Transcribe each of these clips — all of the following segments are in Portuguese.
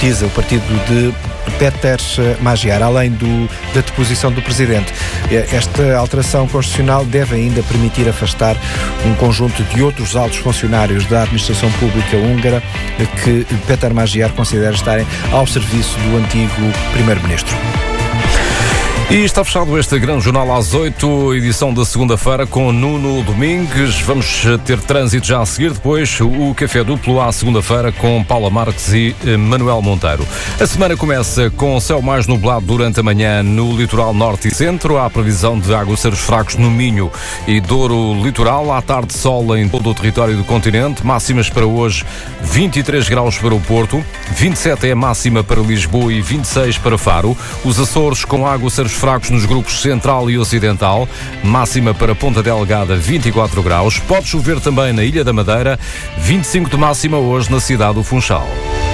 o partido de Peter Magyar, além da deposição do Presidente. Esta alteração constitucional deve ainda permitir afastar um conjunto de outros altos funcionários da administração pública húngara que Peter Magyar considera estarem ao serviço do antigo Primeiro-Ministro. E está fechado este grande jornal às 8, edição da segunda-feira com Nuno Domingues. Vamos ter trânsito já a seguir, depois o Café Duplo à segunda-feira com Paula Marques e Manuel Monteiro. A semana começa com céu mais nublado durante a manhã no litoral norte e centro. Há previsão de aguaceiros fracos no Minho e Douro Litoral. À tarde sol em todo o território do continente. Máximas para hoje 23 graus para o Porto, 27 é a máxima para Lisboa e 26 para Faro. Os Açores com aguaceiros fracos nos grupos central e ocidental, máxima para Ponta Delgada 24 graus, pode chover também na Ilha da Madeira, 25 de máxima hoje na cidade do Funchal.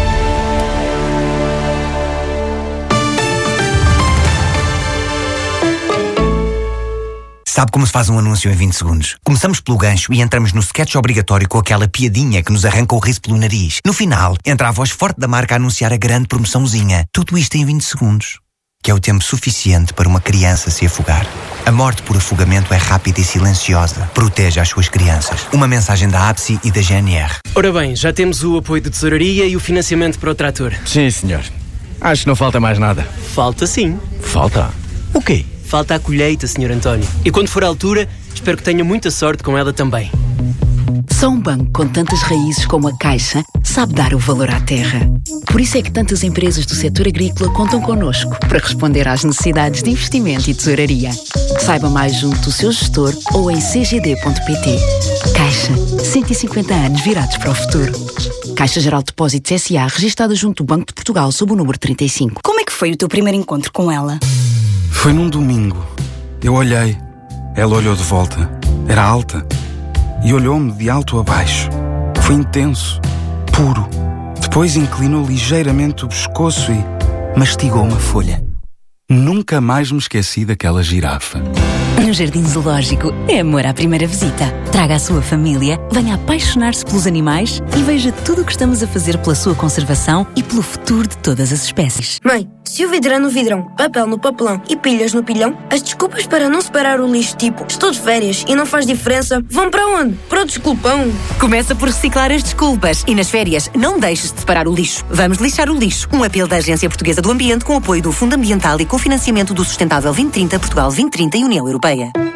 Sabe como se faz um anúncio em 20 segundos? Começamos pelo gancho e entramos no sketch obrigatório com aquela piadinha que nos arranca o riso pelo nariz. No final, entra a voz forte da marca a anunciar a grande promoçãozinha. Tudo isto em 20 segundos. Que é o tempo suficiente para uma criança se afogar. A morte por afogamento é rápida e silenciosa. Proteja as suas crianças. Uma mensagem da APSI e da GNR. Ora bem, já temos o apoio de tesouraria e o financiamento para o trator. Sim, senhor. Acho que não falta mais nada. Falta sim. Falta? O quê? Falta a colheita, Sr. António. E quando for a altura, espero que tenha muita sorte com ela também. Só um banco com tantas raízes como a Caixa sabe dar o valor à terra. Por isso é que tantas empresas do setor agrícola contam connosco para responder às necessidades de investimento e tesouraria. Saiba mais junto do seu gestor ou em cgd.pt. Caixa, 150 anos virados para o futuro. Caixa Geral de Depósitos S.A. registada junto do Banco de Portugal sob o número 35. Como é que foi o teu primeiro encontro com ela? Foi num domingo. Eu olhei. Ela olhou de volta. Era alta. E olhou-me de alto a baixo. Foi intenso, puro. Depois inclinou ligeiramente o pescoço e mastigou uma folha. Nunca mais me esqueci daquela girafa. No Jardim Zoológico é amor à primeira visita. Traga a sua família, venha apaixonar-se pelos animais e veja tudo o que estamos a fazer pela sua conservação e pelo futuro de todas as espécies. Mãe, se o vidro é no vidrão, papel no papelão e pilhas no pilhão, as desculpas para não separar o lixo tipo estou de férias e não faz diferença, vão para onde? Para o desculpão. Começa por reciclar as desculpas e nas férias não deixes de separar o lixo. Vamos lixar o lixo. Um apelo da Agência Portuguesa do Ambiente com apoio do Fundo Ambiental e com financiamento do Sustentável 2030, Portugal 2030 e União Europeia.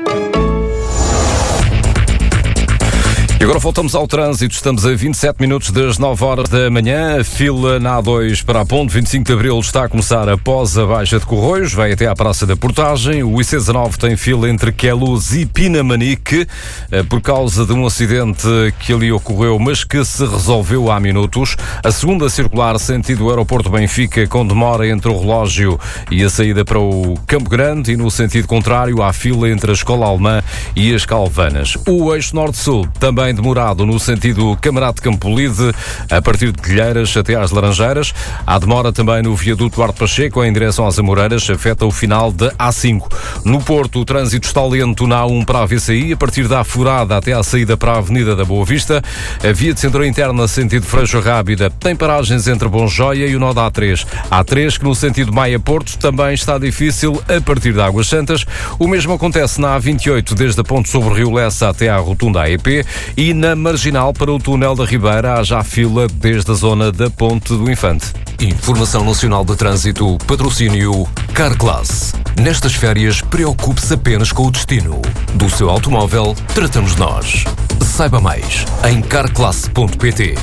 E agora voltamos ao trânsito. Estamos a 27 minutos das 9 horas da manhã. A fila na A2 para a Ponte 25 de Abril está a começar após a Baixa de Corroios. Vai até à Praça da Portagem. O IC19 tem fila entre Queluz e Pinamanique por causa de um acidente que ali ocorreu, mas que se resolveu há minutos. A segunda circular sentido Aeroporto Benfica com demora entre o relógio e a saída para o Campo Grande, e no sentido contrário há fila entre a Escola Alemã e as Calvanas. O eixo Norte-Sul também demorado no sentido Camarate Campolide, a partir de Telheiras até às Laranjeiras. Há demora também no viaduto Duarte Pacheco em direção às Amoreiras, afeta o final da A5. No Porto, o trânsito está lento na A1 para a VCI, a partir da Furada até à saída para a Avenida da Boa Vista. A via de centro interna, sentido Freixo Rábida, tem paragens entre Bom Joia e o nó da A3. A3, que no sentido Maia-Porto, também está difícil a partir de Águas Santas. O mesmo acontece na A28, desde a Ponte sobre o Rio Lessa até à Rotunda AEP. E na Marginal para o Túnel da Ribeira há já fila desde a zona da Ponte do Infante. Informação Nacional de Trânsito, patrocínio Carclass. Nestas férias, preocupe-se apenas com o destino. Do seu automóvel, tratamos nós. Saiba mais em carclass.pt.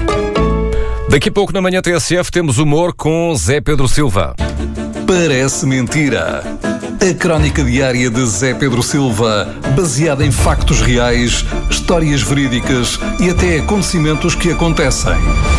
Daqui a pouco na manhã TSF temos humor com Zé Pedro Silva. Parece mentira. A crónica diária de Zé Pedro Silva, baseada em factos reais, histórias verídicas e até acontecimentos que acontecem.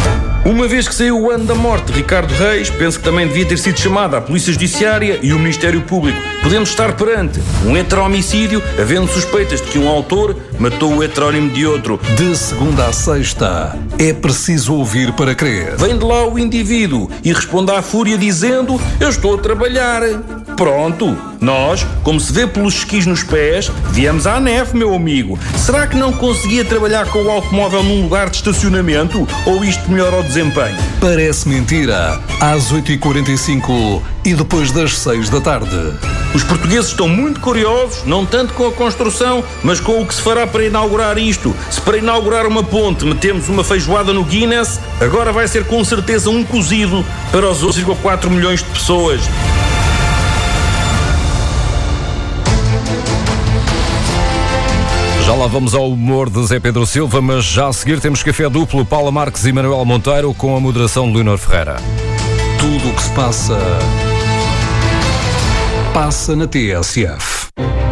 Uma vez que saiu o ano da morte de Ricardo Reis, penso que também devia ter sido chamada a Polícia Judiciária e o Ministério Público. Podemos estar perante um heteromicídio, havendo suspeitas de que um autor matou o heterónimo de outro. De segunda a sexta, é preciso ouvir para crer. Vem de lá o indivíduo e responde à fúria dizendo: eu estou a trabalhar. Pronto, nós, como se vê pelos esquis nos pés, viemos à neve, meu amigo. Será que não conseguia trabalhar com o automóvel num lugar de estacionamento? Ou isto melhor ao dizer desempenho. Parece mentira. Às 8h45 e depois das 6 da tarde. Os portugueses estão muito curiosos, não tanto com a construção, mas com o que se fará para inaugurar isto. Se para inaugurar uma ponte metemos uma feijoada no Guinness, agora vai ser com certeza um cozido para os 11,4 milhões de pessoas. Já lá vamos ao humor de Zé Pedro Silva, mas já a seguir temos café duplo, Paula Marques e Manuel Monteiro, com a moderação de Leonor Ferreira. Tudo o que se passa na TSF.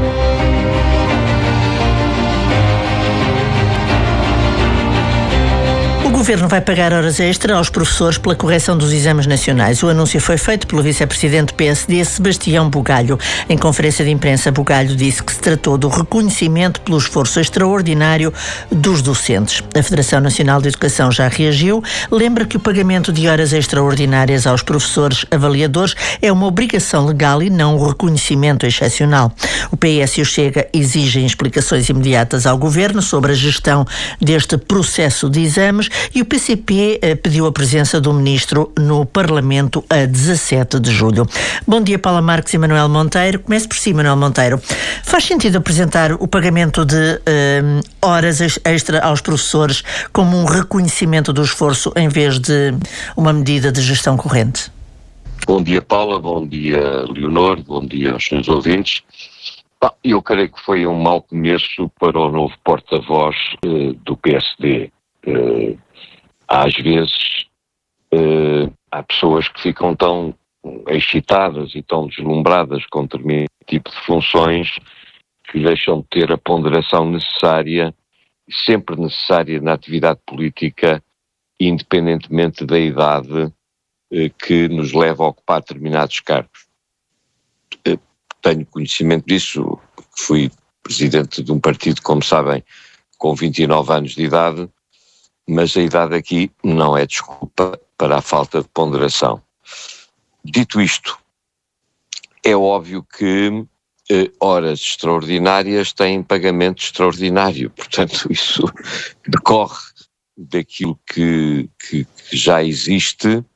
O Governo vai pagar horas extra aos professores pela correção dos exames nacionais. O anúncio foi feito pelo vice-presidente do PSD, Sebastião Bugalho. Em conferência de imprensa, Bugalho disse que se tratou do reconhecimento pelo esforço extraordinário dos docentes. A Federação Nacional de Educação já reagiu. Lembra que o pagamento de horas extraordinárias aos professores avaliadores é uma obrigação legal e não um reconhecimento excepcional. O PS e o Chega exigem explicações imediatas ao Governo sobre a gestão deste processo de exames. E o PCP pediu a presença do Ministro no Parlamento a 17 de julho. Bom dia, Paula Marques e Manuel Monteiro. Comece por si, Manuel Monteiro. Faz sentido apresentar o pagamento de horas extra aos professores como um reconhecimento do esforço em vez de uma medida de gestão corrente? Bom dia, Paula. Bom dia, Leonor. Bom dia aos senhores ouvintes. Eu creio que foi um mau começo para o novo porta-voz do PSD. Às vezes há pessoas que ficam tão excitadas e tão deslumbradas com determinado tipo de funções que deixam de ter a ponderação necessária, sempre necessária na atividade política, independentemente da idade que nos leva a ocupar determinados cargos. Tenho conhecimento disso, fui presidente de um partido, como sabem, com 29 anos de idade, mas a idade aqui não é desculpa para a falta de ponderação. Dito isto, é óbvio que horas extraordinárias têm pagamento extraordinário, portanto isso decorre daquilo que já existe,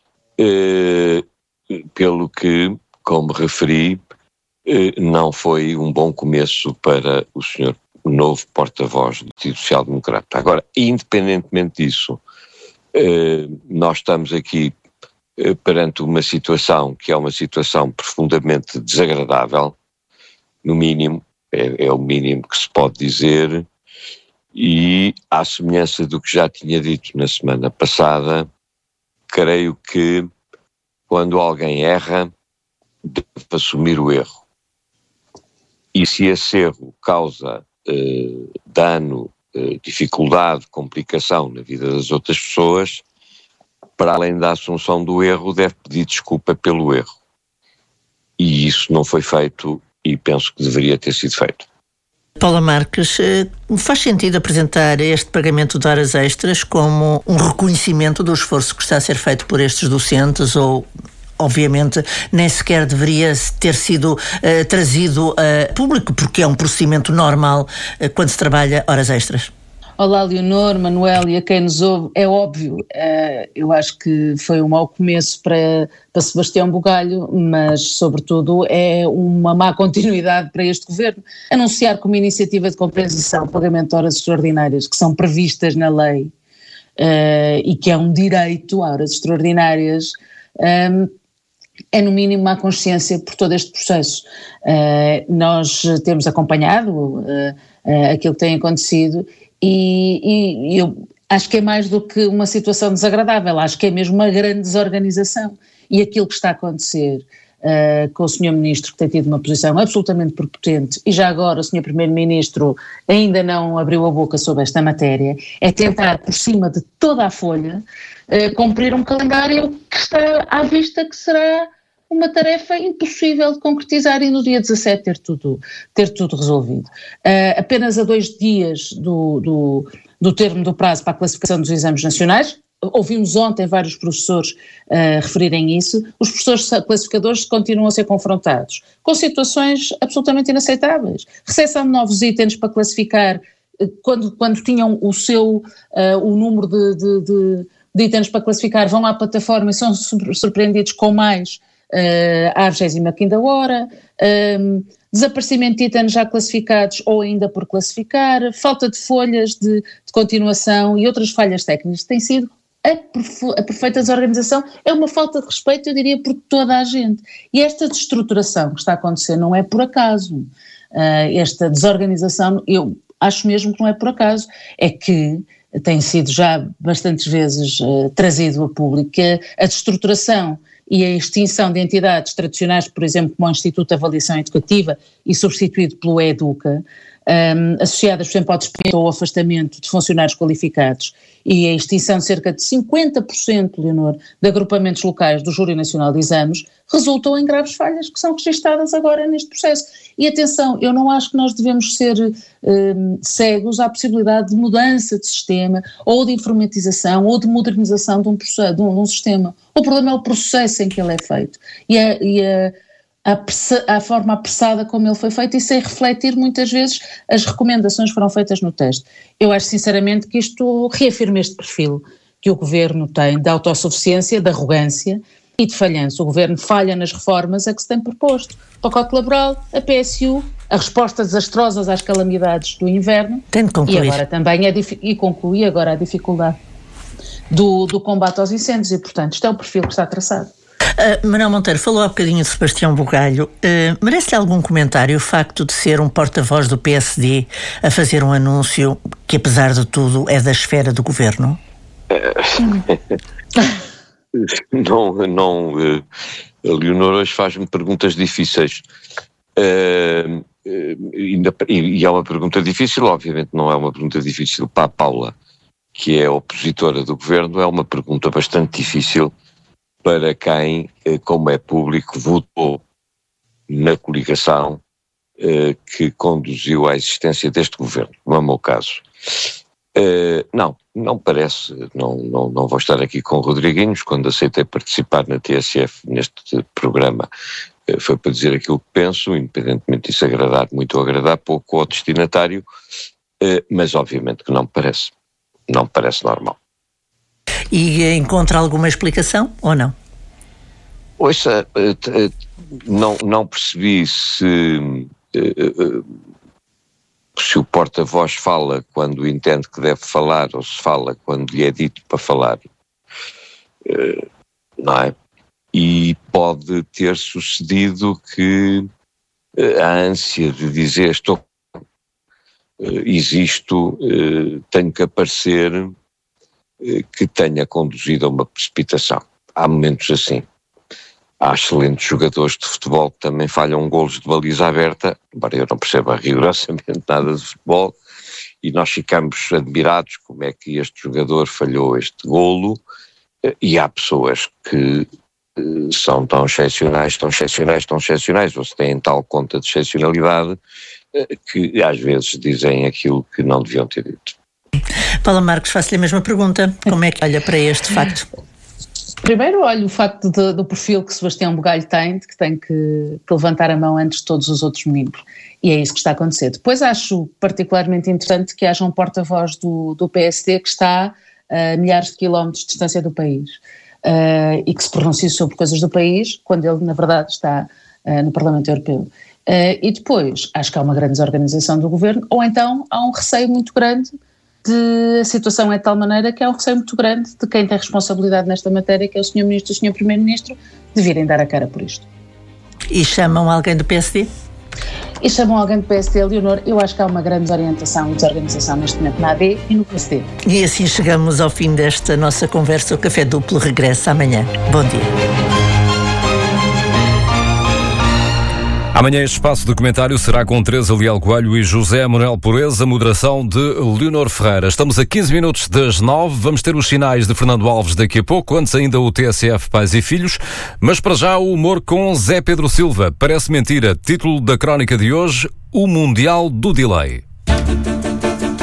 pelo que, como referi, não foi um bom começo para o senhor novo porta-voz do Partido Social Democrata. Agora, independentemente disso, nós estamos aqui perante uma situação que é uma situação profundamente desagradável, no mínimo, é o mínimo que se pode dizer, e à semelhança do que já tinha dito na semana passada, creio que quando alguém erra, deve assumir o erro. E se esse erro causa dano, dificuldade, complicação na vida das outras pessoas, para além da assunção do erro, deve pedir desculpa pelo erro. E isso não foi feito e penso que deveria ter sido feito. Paula Marques, faz sentido apresentar este pagamento de horas extras como um reconhecimento do esforço que está a ser feito por estes docentes ou... Obviamente, nem sequer deveria ter sido trazido a público, porque é um procedimento normal quando se trabalha horas extras? Olá, Leonor, Manuel e a quem nos ouve. É óbvio, eu acho que foi um mau começo para Sebastião Bugalho, mas, sobretudo, é uma má continuidade para este Governo. Anunciar como iniciativa de compensação o pagamento de horas extraordinárias que são previstas na lei e que é um direito a horas extraordinárias, é no mínimo má consciência por todo este processo. Nós temos acompanhado aquilo que tem acontecido e eu acho que é mais do que uma situação desagradável, acho que é mesmo uma grande desorganização e aquilo que está a acontecer com o Sr. Ministro, que tem tido uma posição absolutamente prepotente, e já agora o Sr. Primeiro-Ministro ainda não abriu a boca sobre esta matéria, é tentar, por cima de toda a folha, cumprir um calendário que está à vista que será uma tarefa impossível de concretizar e no dia 17 ter tudo resolvido. Apenas a 2 dias do termo do prazo para a classificação dos exames nacionais, ouvimos ontem vários professores referirem isso, os professores classificadores continuam a ser confrontados com situações absolutamente inaceitáveis. Recepção de novos itens para classificar quando tinham o número de de itens para classificar, vão à plataforma e são surpreendidos com mais à 25ª hora, desaparecimento de itens já classificados ou ainda por classificar, falta de folhas de continuação e outras falhas técnicas. Tem sido a perfeita desorganização, é uma falta de respeito, eu diria, por toda a gente. E esta destruturação que está a acontecer não é por acaso. Esta desorganização, eu acho mesmo que não é por acaso, é que tem sido já bastantes vezes trazido a público que a destruturação e a extinção de entidades tradicionais, por exemplo, como o Instituto de Avaliação Educativa e substituído pelo EDUCA, associadas, por exemplo, ao despedimento ou afastamento de funcionários qualificados e a extinção de cerca de 50%, Leonor, de agrupamentos locais do Júri Nacional de Exames, resultam em graves falhas que são registadas agora neste processo. E atenção, eu não acho que nós devemos ser cegos à possibilidade de mudança de sistema ou de informatização ou de modernização de um sistema. O problema é o processo em que ele é feito e a forma apressada como ele foi feito e sem refletir muitas vezes as recomendações que foram feitas no texto. Eu acho sinceramente que isto reafirma este perfil que o Governo tem de autossuficiência, de arrogância e de falhança. O Governo falha nas reformas a que se tem proposto. O pacote laboral, a PSU, a resposta desastrosa às calamidades do inverno. Tem de concluir. E agora também conclui agora a dificuldade do combate aos incêndios e, portanto, isto é o perfil que está traçado. Manuel Monteiro falou há bocadinho de Sebastião Bugalho. Merece-lhe algum comentário o facto de ser um porta-voz do PSD a fazer um anúncio que, apesar de tudo, é da esfera do Governo? Não, a Leonor hoje faz-me perguntas difíceis. E é uma pergunta difícil, obviamente não é uma pergunta difícil para a Paula, que é opositora do Governo, é uma pergunta bastante difícil para quem, como é público, votou na coligação que conduziu à existência deste Governo, não é o meu caso. Não parece, não vou estar aqui com Rodriguinhos, quando aceitei participar na TSF neste programa, foi para dizer aquilo que penso, independentemente disso agradar muito ou agradar pouco ao destinatário, mas obviamente que não parece normal. E encontra alguma explicação ou não? Ouça, não percebi se o porta-voz fala quando entende que deve falar ou se fala quando lhe é dito para falar, não é? E pode ter sucedido que a ânsia de dizer existo, tenho que aparecer, que tenha conduzido a uma precipitação. Há momentos assim. Há excelentes jogadores de futebol que também falham golos de baliza aberta, embora eu não perceba rigorosamente nada de futebol, e nós ficamos admirados como é que este jogador falhou este golo, e há pessoas que são tão excepcionais, ou se têm tal conta de excepcionalidade, que às vezes dizem aquilo que não deviam ter dito. Paula Marques, faço-lhe a mesma pergunta. Como é que olha para este facto? Primeiro olho o facto do perfil que Sebastião Bugalho tem, de que tem que levantar a mão antes de todos os outros membros. E é isso que está a acontecer. Depois acho particularmente interessante que haja um porta-voz do PSD que está a milhares de quilómetros de distância do país e que se pronuncie sobre coisas do país quando ele, na verdade, está no Parlamento Europeu. E depois acho que há uma grande desorganização do Governo, ou então há um receio muito grande a situação é de tal maneira que há um receio muito grande de quem tem responsabilidade nesta matéria, que é o Sr. Ministro e o Sr. Primeiro-Ministro, de virem dar a cara por isto. E chamam alguém do PSD? E chamam alguém do PSD, Leonor. Eu acho que há uma grande desorientação e desorganização neste momento na AD e no PSD. E assim chegamos ao fim desta nossa conversa. O Café Duplo regressa amanhã. Bom dia. Amanhã este espaço de comentário será com Teresa Leal Coelho e José Manuel Pureza, moderação de Leonor Ferreira. Estamos a 15 minutos das 9, vamos ter os sinais de Fernando Alves daqui a pouco, antes ainda o TSF Pais e Filhos, mas para já o humor com Zé Pedro Silva. Parece mentira, título da crónica de hoje, o Mundial do Delay.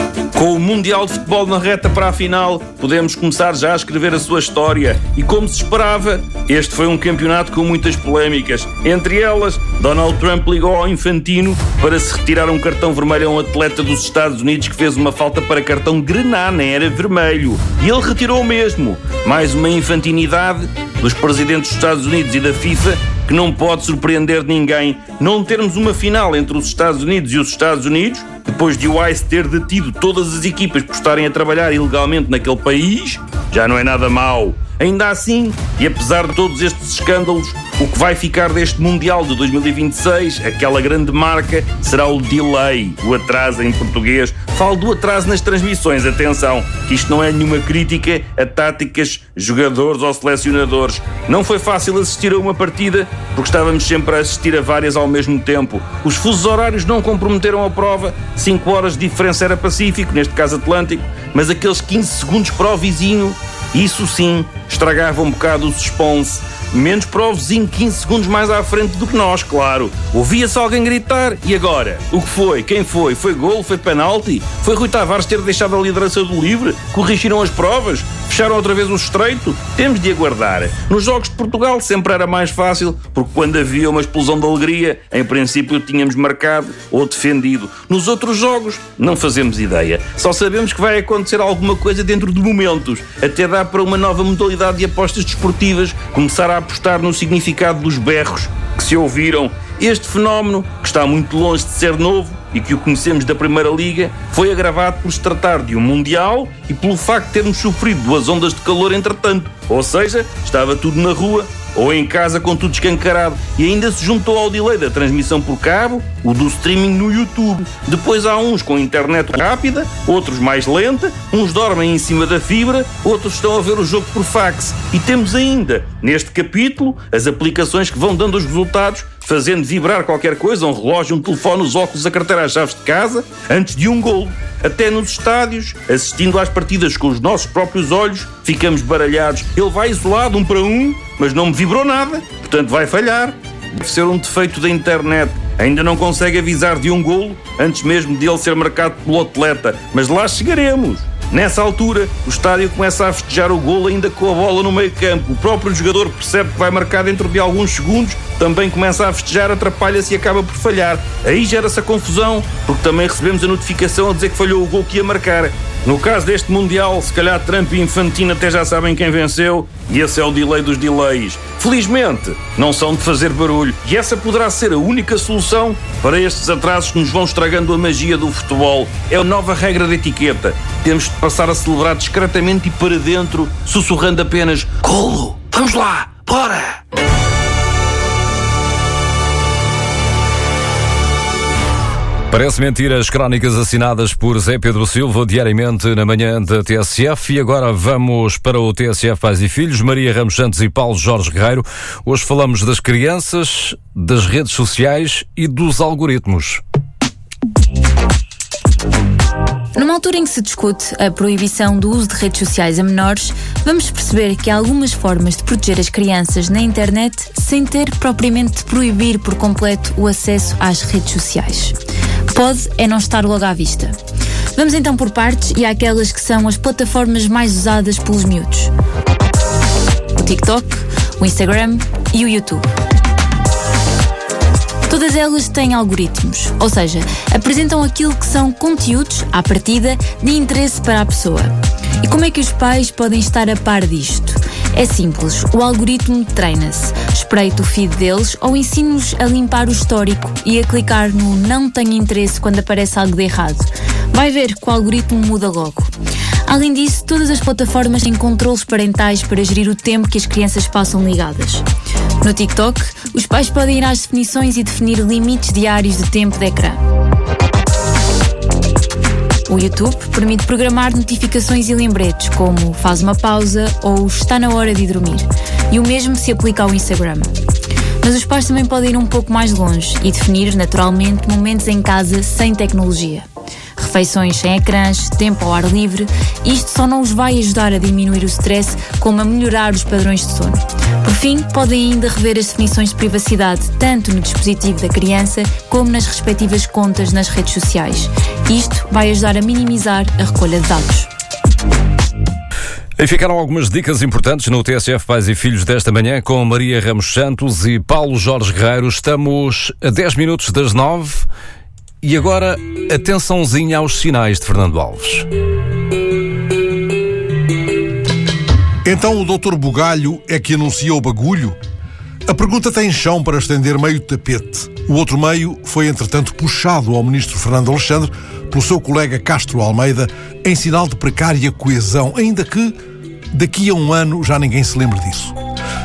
Com o Mundial de Futebol na reta para a final, podemos começar já a escrever a sua história. E como se esperava, este foi um campeonato com muitas polémicas. Entre elas, Donald Trump ligou ao Infantino para se retirar um cartão vermelho a um atleta dos Estados Unidos que fez uma falta para cartão grená, nem era vermelho. E ele retirou o mesmo. Mais uma infantinidade dos presidentes dos Estados Unidos e da FIFA que não pode surpreender ninguém. Não termos uma final entre os Estados Unidos e os Estados Unidos, depois de o ICE ter detido todas as equipas por estarem a trabalhar ilegalmente naquele país, já não é nada mau. Ainda assim, e apesar de todos estes escândalos, o que vai ficar deste Mundial de 2026, aquela grande marca, será o delay, o atraso em português. Falo do atraso nas transmissões, atenção, que isto não é nenhuma crítica a táticas, jogadores ou selecionadores. Não foi fácil assistir a uma partida, porque estávamos sempre a assistir a várias ao mesmo tempo. Os fusos horários não comprometeram a prova, 5 horas de diferença era Pacífico, neste caso Atlântico, mas aqueles 15 segundos para o vizinho, isso sim, estragava um bocado o suspense. Menos para o vizinho 15 segundos mais à frente do que nós, claro. Ouvia-se alguém gritar, e agora? O que foi? Quem foi? Foi golo? Foi penalti? Foi Rui Tavares ter deixado a liderança do livre? Corrigiram as provas? Fecharam outra vez o estreito? Temos de aguardar. Nos Jogos de Portugal sempre era mais fácil, porque quando havia uma explosão de alegria, em princípio tínhamos marcado ou defendido. Nos outros jogos, não fazemos ideia. Só sabemos que vai acontecer alguma coisa dentro de momentos. Até dá para uma nova modalidade de apostas desportivas começar a apostar no significado dos berros que se ouviram. Este fenómeno, que está muito longe de ser novo e que o conhecemos da Primeira Liga, foi agravado por se tratar de um Mundial e pelo facto de termos sofrido 2 ondas de calor entretanto. Ou seja, estava tudo na rua ou em casa com tudo escancarado, e ainda se juntou ao delay da transmissão por cabo, o do streaming no YouTube. Depois há uns com internet rápida, outros mais lenta, uns dormem em cima da fibra, outros estão a ver o jogo por fax. E temos ainda, neste capítulo, as aplicações que vão dando os resultados, fazendo vibrar qualquer coisa, um relógio, um telefone, os óculos, a carteira, as chaves de casa, antes de um golo. Até nos estádios, assistindo às partidas com os nossos próprios olhos, ficamos baralhados. Ele vai isolado 1 para 1, mas não me vibrou nada, portanto vai falhar. Deve ser um defeito da internet. Ainda não consegue avisar de um golo antes mesmo de ele ser marcado pelo atleta, mas lá chegaremos. Nessa altura, o estádio começa a festejar o golo ainda com a bola no meio campo. O próprio jogador percebe que vai marcar dentro de alguns segundos, também começa a festejar, atrapalha-se e acaba por falhar. Aí gera-se a confusão, porque também recebemos a notificação a dizer que falhou o golo que ia marcar. No caso deste Mundial, se calhar Trump e Infantino até já sabem quem venceu, e esse é o delay dos delays. Felizmente, não são de fazer barulho, e essa poderá ser a única solução para estes atrasos que nos vão estragando a magia do futebol. É a nova regra de etiqueta. Temos de passar a celebrar discretamente e para dentro, sussurrando apenas: golo, vamos lá, bora! Parece mentira as crónicas assinadas por Zé Pedro Silva diariamente na manhã da TSF. E agora vamos para o TSF Pais e Filhos, Maria Ramos Santos e Paulo Jorge Guerreiro. Hoje falamos das crianças, das redes sociais e dos algoritmos. Numa altura em que se discute a proibição do uso de redes sociais a menores, vamos perceber que há algumas formas de proteger as crianças na internet sem ter propriamente de proibir por completo o acesso às redes sociais. Pode é não estar logo à vista. Vamos então por partes e àquelas que são as plataformas mais usadas pelos miúdos: o TikTok, o Instagram e o YouTube. Todas elas têm algoritmos, ou seja, apresentam aquilo que são conteúdos, à partida, de interesse para a pessoa. E como é que os pais podem estar a par disto? É simples, o algoritmo treina-se. Espreita o feed deles ou ensina-os a limpar o histórico e a clicar no não tenho interesse quando aparece algo de errado. Vai ver que o algoritmo muda logo. Além disso, todas as plataformas têm controles parentais para gerir o tempo que as crianças passam ligadas. No TikTok, os pais podem ir às definições e definir limites diários de tempo de ecrã. O YouTube permite programar notificações e lembretes, como faz uma pausa ou está na hora de dormir. E o mesmo se aplica ao Instagram. Mas os pais também podem ir um pouco mais longe e definir, naturalmente, momentos em casa sem tecnologia. Refeições sem ecrãs, tempo ao ar livre. Isto só não os vai ajudar a diminuir o stress, como a melhorar os padrões de sono. Por fim, podem ainda rever as definições de privacidade tanto no dispositivo da criança como nas respectivas contas nas redes sociais. Isto vai ajudar a minimizar a recolha de dados. E ficaram algumas dicas importantes no TSF Pais e Filhos desta manhã com Maria Ramos Santos e Paulo Jorge Guerreiro. Estamos a 10 minutos das 9 e agora atençãozinha aos sinais de Fernando Alves. Então o Dr. Bugalho é que anuncia o bagulho? A pergunta tem chão para estender meio tapete. O outro meio foi, entretanto, puxado ao ministro Fernando Alexandre pelo seu colega Castro Almeida em sinal de precária coesão, ainda que daqui a um ano já ninguém se lembre disso.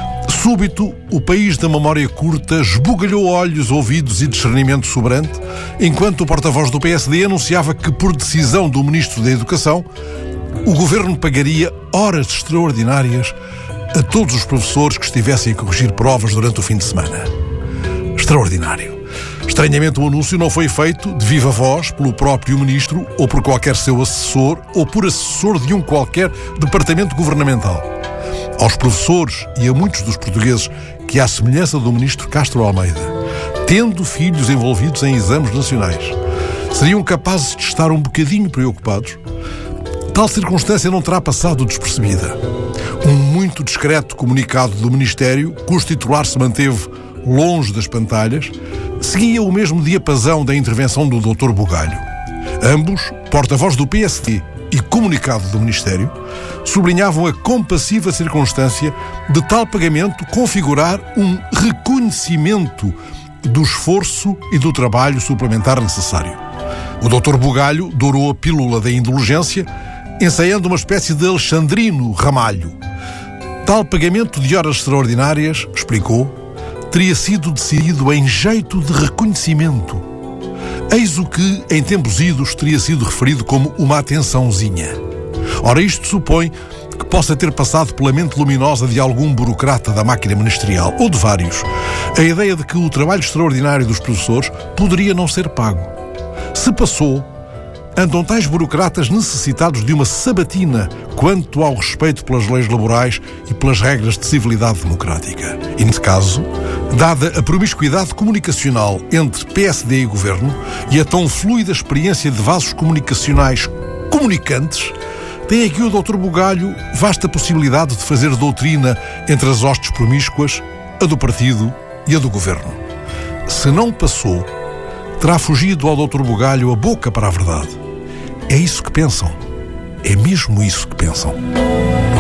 Súbito, o país da memória curta esbugalhou olhos, ouvidos e discernimento sobrante, enquanto o porta-voz do PSD anunciava que, por decisão do ministro da Educação, o governo pagaria horas extraordinárias a todos os professores que estivessem a corrigir provas durante o fim de semana. Extraordinário. Estranhamente, o anúncio não foi feito de viva voz pelo próprio ministro ou por qualquer seu assessor ou por assessor de um qualquer departamento governamental. Aos professores e a muitos dos portugueses que, à semelhança do ministro Castro Almeida, tendo filhos envolvidos em exames nacionais, seriam capazes de estar um bocadinho preocupados, tal circunstância não terá passado despercebida. Um muito discreto comunicado do Ministério, cujo titular se manteve longe das pantalhas, seguia o mesmo diapasão da intervenção do Dr. Bugalho. Ambos, porta-voz do PSD e comunicado do Ministério, sublinhavam a compassiva circunstância de tal pagamento configurar um reconhecimento do esforço e do trabalho suplementar necessário. O Dr. Bugalho dourou a pílula da indulgência, ensaiando uma espécie de alexandrino ramalho. Tal pagamento de horas extraordinárias, explicou, teria sido decidido em jeito de reconhecimento. Eis o que, em tempos idos, teria sido referido como uma atençãozinha. Ora, isto supõe que possa ter passado pela mente luminosa de algum burocrata da máquina ministerial, ou de vários, a ideia de que o trabalho extraordinário dos professores poderia não ser pago. Se passou, andam tais burocratas necessitados de uma sabatina quanto ao respeito pelas leis laborais e pelas regras de civilidade democrática. E, nesse caso, dada a promiscuidade comunicacional entre PSD e Governo e a tão fluida experiência de vasos comunicacionais comunicantes, tem aqui o Dr. Bugalho vasta possibilidade de fazer doutrina entre as hostes promíscuas, a do partido e a do Governo. Se não passou, terá fugido ao Dr. Bugalho a boca para a verdade. É isso que pensam. É mesmo isso que pensam.